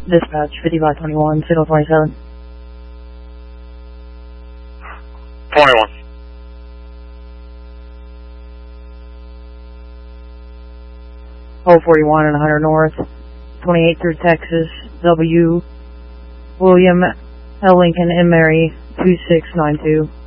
Dispatch 5521, signal 27. 21. Oh, 41 and 100 North, 28 through Texas, W. William L. Lincoln and Mary, 2692.